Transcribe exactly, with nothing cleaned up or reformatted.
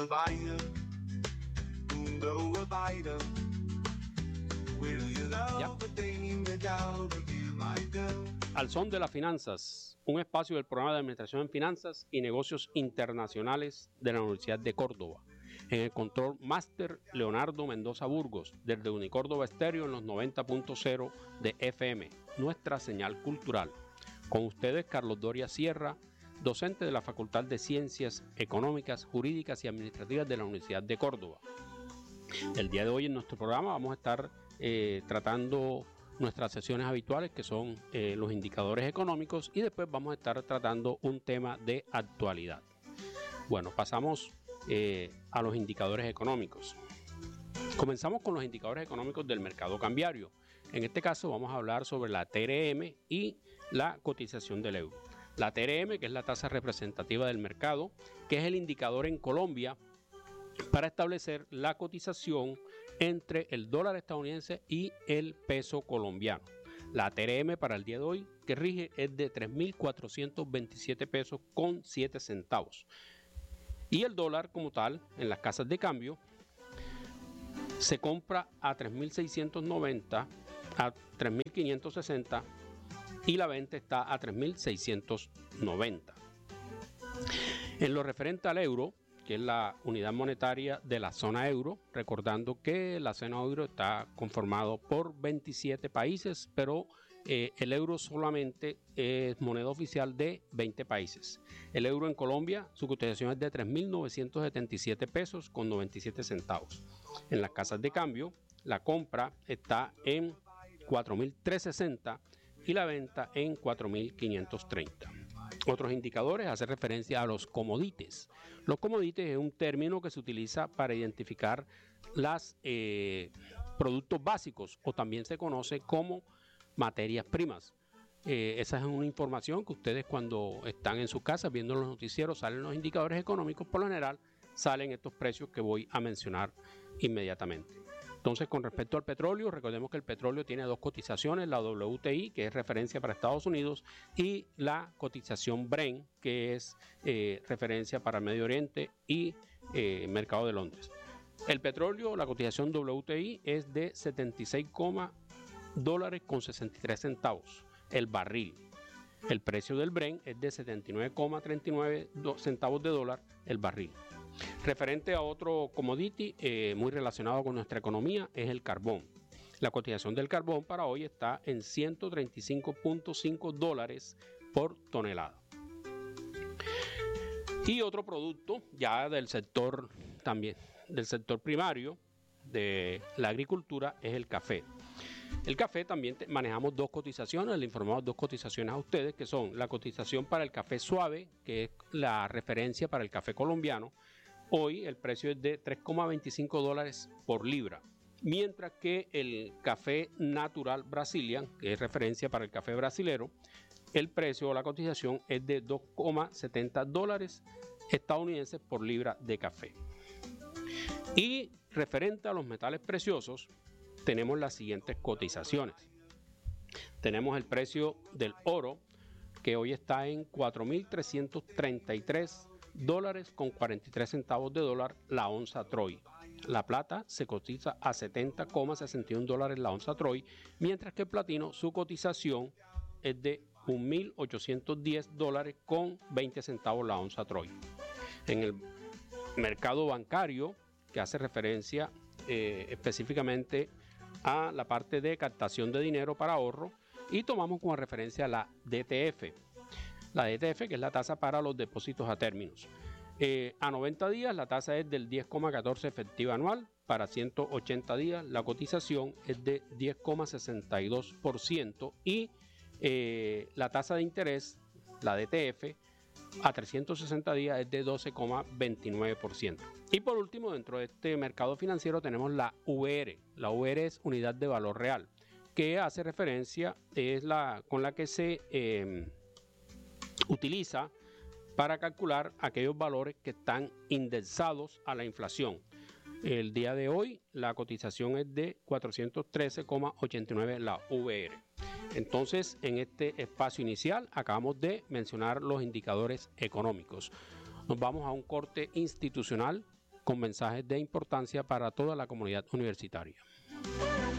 Sabina, Mundo Abida. Will you love a thing without a feel like a... Al son de las finanzas, un espacio del programa de Administración en Finanzas y Negocios Internacionales de la Universidad de Córdoba. En el control máster, Leonardo Mendoza Burgos, desde Unicórdoba Estéreo en los noventa punto cero de F M, nuestra señal cultural. Con ustedes, Carlos Doria Sierra, docente de la Facultad de Ciencias Económicas, Jurídicas y Administrativas de la Universidad de Córdoba. El día de hoy en nuestro programa vamos a estar eh, tratando nuestras sesiones habituales, que son eh, los indicadores económicos, y después vamos a estar tratando un tema de actualidad. Bueno, pasamos eh, a los indicadores económicos. Comenzamos con los indicadores económicos del mercado cambiario. En este caso vamos a hablar sobre la T R M y la cotización del euro. La T R M, que es la tasa representativa del mercado, que es el indicador en Colombia para establecer la cotización entre el dólar estadounidense y el peso colombiano. La T R M para el día de hoy que rige es de tres mil cuatrocientos veintisiete pesos con siete centavos. Y el dólar como tal, en las casas de cambio, se compra a tres mil seiscientos noventa, a tres mil quinientos sesenta y la venta está a tres mil seiscientos noventa. En lo referente al euro, que es la unidad monetaria de la zona euro, recordando que la zona euro está conformado por veintisiete países, pero eh, el euro solamente es moneda oficial de veinte países. El euro en Colombia, su cotización es de tres mil novecientos setenta y siete pesos con noventa y siete centavos. En las casas de cambio, la compra está en cuatro mil trescientos sesenta y la venta en cuatro mil quinientos treinta. Otros indicadores hacen referencia a los commodities. Los commodities es un término que se utiliza para identificar los eh, productos básicos, o también se conoce como materias primas. Eh, esa es una información que ustedes, cuando están en sus casas viendo los noticieros, salen los indicadores económicos, por lo general salen estos precios que voy a mencionar inmediatamente. Entonces, con respecto al petróleo, recordemos que el petróleo tiene dos cotizaciones, la W T I, que es referencia para Estados Unidos, y la cotización Brent, que es eh, referencia para el Medio Oriente y eh, mercado de Londres. El petróleo, la cotización W T I es de setenta y seis dólares con sesenta y tres centavos el barril. El precio del Brent es de setenta y nueve coma treinta y nueve centavos de dólar el barril. Referente a otro commodity eh, muy relacionado con nuestra economía es el carbón. La cotización del carbón para hoy está en ciento treinta y cinco punto cinco dólares por tonelada. Y otro producto ya del sector también del sector primario de la agricultura es el café. El café también te, manejamos dos cotizaciones, le informamos dos cotizaciones a ustedes, que son la cotización para el café suave, que es la referencia para el café colombiano. Hoy el precio es de tres coma veinticinco dólares por libra, mientras que el café natural Brazilian, que es referencia para el café brasilero, el precio o la cotización es de dos coma setenta dólares estadounidenses por libra de café. Y referente a los metales preciosos, tenemos las siguientes cotizaciones. Tenemos el precio del oro, que hoy está en cuatro mil trescientos treinta y tres dólares con cuarenta y tres centavos de dólar la onza Troy. La plata se cotiza a setenta coma sesenta y uno dólares la onza Troy, mientras que el platino, su cotización es de mil ochocientos diez dólares con veinte centavos la onza Troy. En el mercado bancario, que hace referencia eh, específicamente a la parte de captación de dinero para ahorro, y tomamos como referencia la D T F. La D T F, que es la tasa para los depósitos a términos. Eh, a noventa días la tasa es del diez coma catorce efectiva anual. Para ciento ochenta días la cotización es de diez coma sesenta y dos por ciento y eh, la tasa de interés, la D T F, a trescientos sesenta días es de doce coma veintinueve por ciento. Y por último, dentro de este mercado financiero tenemos la V R. La V R es unidad de valor real, que hace referencia, es la con la que se eh, utiliza para calcular aquellos valores que están indexados a la inflación. El día de hoy la cotización es de cuatrocientos trece coma ochenta y nueve la V R. Entonces, en este espacio inicial acabamos de mencionar los indicadores económicos. Nos vamos a un corte institucional con mensajes de importancia para toda la comunidad universitaria.